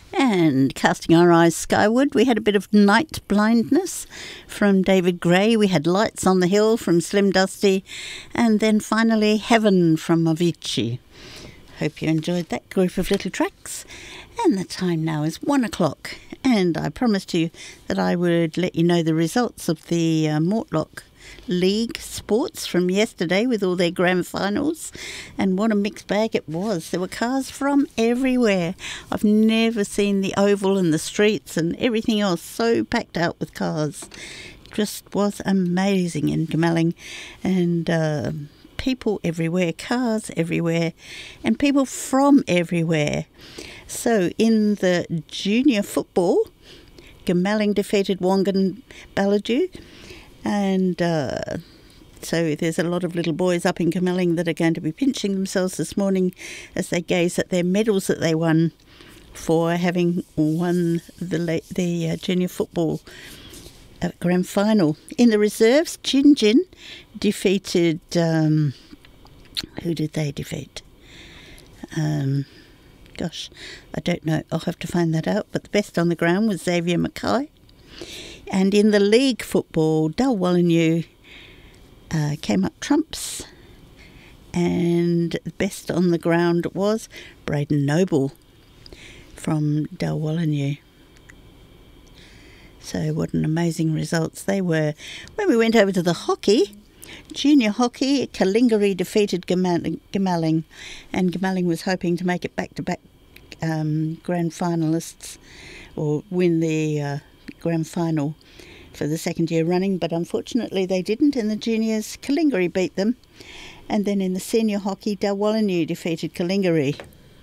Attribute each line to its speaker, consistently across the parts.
Speaker 1: And casting our eyes skyward, we had a bit of Night Blindness from David Gray. We had Lights on the Hill from Slim Dusty. And then finally Heaven from Avicii. Hope you enjoyed that group of little tracks. And the time now is 1 o'clock. And I promised you that I would let you know the results of the Mortlock League sports from yesterday with all their grand finals, and what a mixed bag it was. There were cars from everywhere. I've never seen the oval and the streets and everything else so packed out with cars. It just was amazing in Goomalling, and people everywhere, cars everywhere, and people from everywhere. So in the junior football, Goomalling defeated Wongan Balladu. And so there's a lot of little boys up in Goomalling that are going to be pinching themselves this morning as they gaze at their medals that they won for having won the junior football grand final. In the reserves, Gin Gin defeated... who did they defeat? Gosh, I don't know. I'll have to find that out. But the best on the ground was Xavier Mackay. And in the league football, Dalwallinu came up trumps, and the best on the ground was Braden Noble from Dalwallinu. So what an amazing results they were. When we went over to the hockey, junior hockey, Kalingari defeated Goomalling, and Goomalling was hoping to make it back-to-back grand finalists, or win the grand final for the second year running, but unfortunately they didn't. In the juniors, Kalingari beat them, and then in the senior hockey, Dalwallinu defeated Kalingari.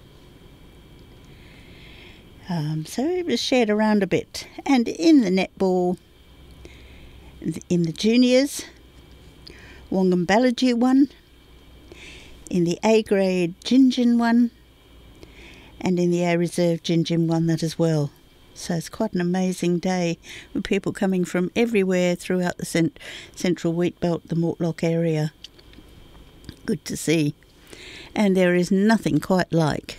Speaker 1: So it was shared around a bit. And in the netball, in the juniors, Wongan Balladu won, in the A grade, Gin Gin won, and in the A reserve, Gin Gin won that as well. So it's quite an amazing day with people coming from everywhere throughout the central wheat belt, the Mortlock area. Good to see. And there is nothing quite like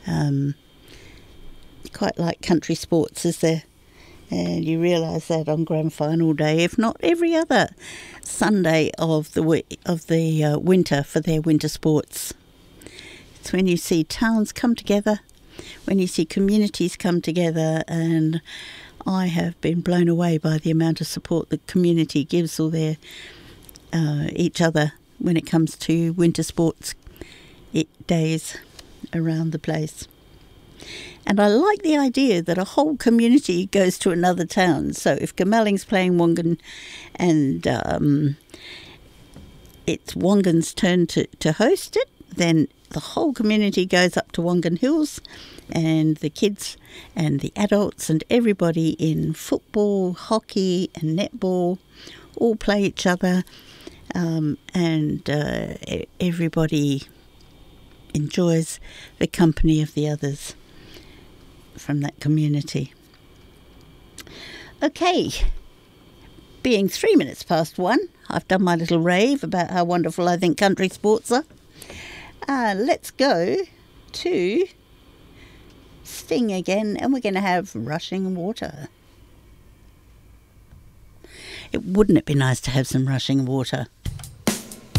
Speaker 1: country sports, is there? And you realise that on grand final day, if not every other Sunday of the winter for their winter sports. It's when you see towns come together, when you see communities come together, and I have been blown away by the amount of support the community gives all their each other when it comes to winter sports days around the place. And I like the idea that a whole community goes to another town. So if Goomalling's playing Wongan and it's Wongan's turn to host it, then the whole community goes up to Wongan Hills, and the kids and the adults and everybody in football, hockey and netball all play each other, and everybody enjoys the company of the others from that community. Okay, being 3 minutes past 1, I've done my little rave about how wonderful I think country sports are. Let's go to Sting again, and we're going to have Rushing Water. Wouldn't it be nice to have some rushing water?